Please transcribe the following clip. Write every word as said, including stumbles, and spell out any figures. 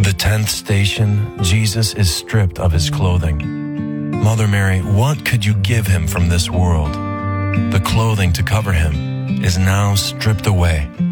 the tenth station, Jesus is stripped of his clothing. Mother Mary, what could you give him from this world? The clothing to cover him is now stripped away.